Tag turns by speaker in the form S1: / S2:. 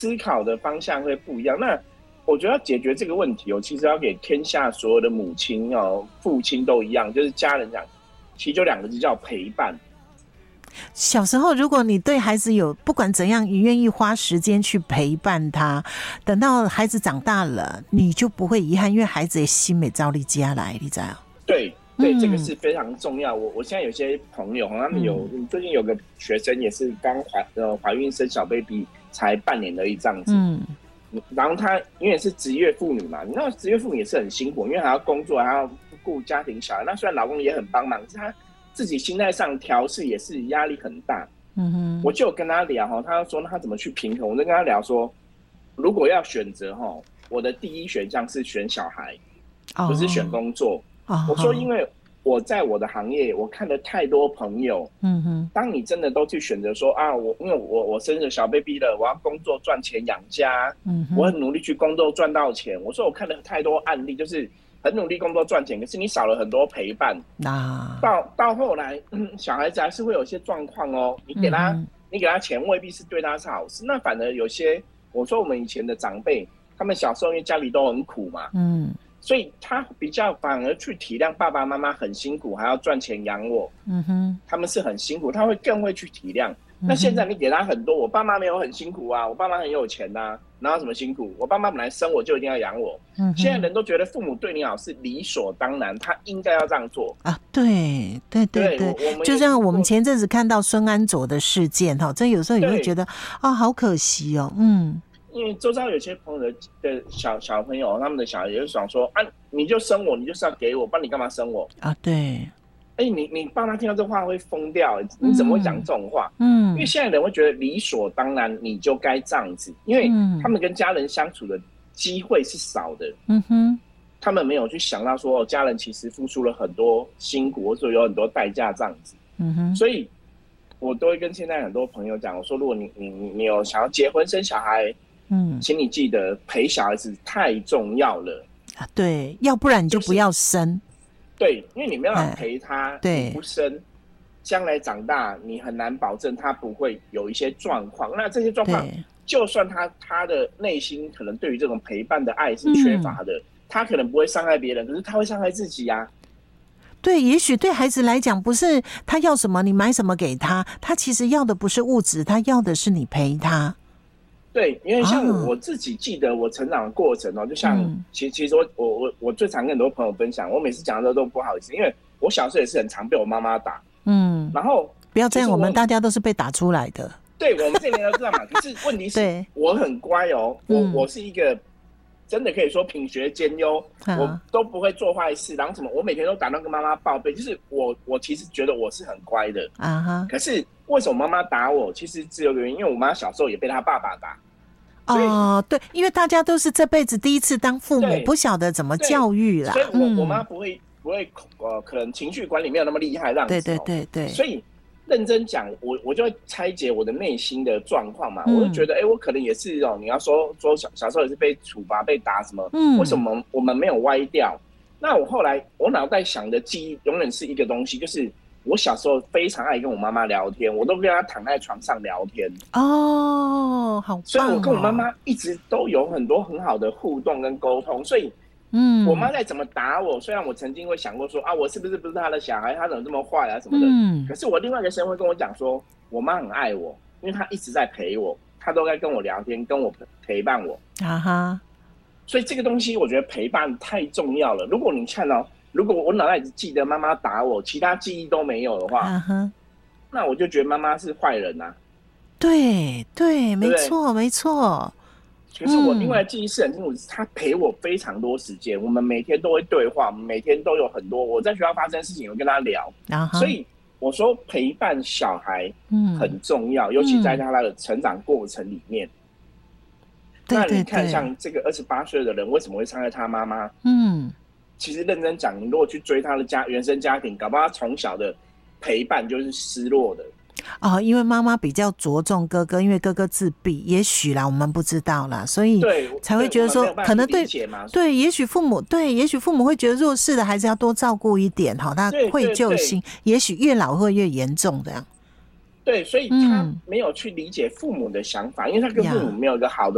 S1: 思考的方向会不一样。那我觉得要解决这个问题其实要给天下所有的母亲父亲都一样，就是家人讲，其实就2个字叫陪伴。
S2: 小时候如果你对孩子有不管怎样你愿意花时间去陪伴他，等到孩子长大了你就不会遗憾，因为孩子的心没照你家来，你知道？
S1: 对，这个是非常重要。我现在有些朋友他们最近有个学生也是刚怀孕生小 baby 才半年而已这样子，然后她因为是职业妇女嘛，你知道职业妇女也是很辛苦，因为还要工作还要顾家庭小孩，那虽然老公也很帮忙，是她自己心态上调试也是压力很大。我就有跟他聊他说他怎么去平衡，我就跟他聊说，如果要选择我的第一选项是选小孩，不是选工作。我说因为我在我的行业我看了太多朋友，当你真的都去选择说因为我生了小 baby 了，我要工作赚钱养家，我很努力去工作赚到钱。我说我看了太多案例，就是很努力工作赚钱，可是你少了很多陪伴。到后来，小孩子还是会有些状况你给他钱未必是对他是好事。那反而有些，我说我们以前的长辈，他们小时候因为家里都很苦嘛，所以他比较反而去体谅爸爸妈妈很辛苦，还要赚钱养我，他们是很辛苦，他会更会去体谅。那现在你给他很多，我爸妈没有很辛苦啊，我爸妈很有钱啊，哪有什么辛苦？我爸妈本来生我就一定要养我。现在人都觉得父母对你好是理所当然，他应该要这样做
S2: 啊。对，就像我们前阵子看到孙安佐的事件真有时候也会觉得好可惜
S1: 因为周遭有些朋友的小朋友，他们的小孩也是想说你就生我，你就是要给我，不然你干嘛生我
S2: 啊？对。
S1: 你爸妈听到这话会疯掉，你怎么会讲这种话？因为现在人会觉得理所当然，你就该这样子，因为他们跟家人相处的机会是少的，他们没有去想到说家人其实付出了很多辛苦，或者有很多代价这样子，所以我都会跟现在很多朋友讲，我说如果你有想要结婚生小孩，请你记得陪小孩子太重要了
S2: 啊，对，要不然你就不要生。
S1: 对，因为你没有办法陪他，你不生，将来长大你很难保证他不会有一些状况。那这些状况，就算他的内心可能对于这种陪伴的爱是缺乏的，他可能不会伤害别人，可是他会伤害自己啊。
S2: 对，也许对孩子来讲，不是他要什么你买什么给他，他其实要的不是物质，他要的是你陪他。
S1: 对，因为像我自己记得我成长的过程就像其实我最常跟很多朋友分享，我每次讲的都不好意思，因为我小时候也是很常被我妈妈打，然后
S2: 不要这样，我们大家都是被打出来的。
S1: 对，我们这年都知道嘛。可是问题是我很乖我是一个真的可以说品学兼优，我都不会做坏事，然后什么我每天都打电话跟妈妈报备，就是我其实觉得我是很乖的可是为什么妈妈打我？其实只有个原因，因为我妈小时候也被她爸爸打。
S2: 对，因为大家都是这辈子第一次当父母，不晓得怎么教育啦。
S1: 所以我妈不会可能情绪管理没有那么厉害，让
S2: 对。
S1: 所以认真讲，我就会拆解我的内心的状况嘛。我就觉得，我可能也是你要说小时候也是被处罚、被打什么，为什么我们没有歪掉？那我后来我脑袋想的记忆永远是一个东西，就是我小时候非常爱跟我妈妈聊天，我都跟她躺在床上聊天。
S2: 好棒
S1: 所以我跟我妈妈一直都有很多很好的互动跟沟通。所以，我妈再怎么打我，虽然我曾经会想过说我是不是她的小孩，她怎么这么坏啊什么的。可是我另外一个身会跟我讲说，我妈很爱我，因为她一直在陪我，她都在跟我聊天，跟我陪伴我。所以这个东西我觉得陪伴太重要了。如果你看如果我脑袋只记得妈妈打我，其他记忆都没有的话，那我就觉得妈妈是坏人啊。
S2: 对，没错。
S1: 可是我另外记忆是很清楚，他陪我非常多时间，我们每天都会对话，我们每天都有很多我在学校发生的事情，我跟他聊。所以我说陪伴小孩很重要，尤其在他的成长过程里面。那你看，像这个28岁的人为什么会伤害他妈妈？其实认真讲，你如果去追他的原生家庭，搞不好他从小的陪伴就是失落的。
S2: 因为妈妈比较着重哥哥，因为哥哥自闭，也许啦，我们不知道啦，所以才会觉得说，可能对，也许父母会觉得弱势的孩子要多照顾一点，他愧疚心，也许越老会越严重这样。
S1: 对，所以他没有去理解父母的想法，因为他跟父母没有一个好的